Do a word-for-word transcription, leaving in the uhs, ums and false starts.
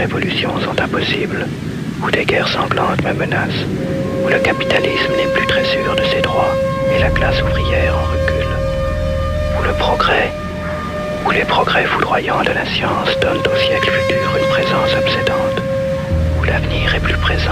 révolutions sont impossibles, où des guerres sanglantes me menacent, où le capitalisme n'est plus très sûr de ses droits et la classe ouvrière en recule, où le progrès, où les progrès foudroyants de la science donnent au siècle futur une présence obsédante, où l'avenir est plus présent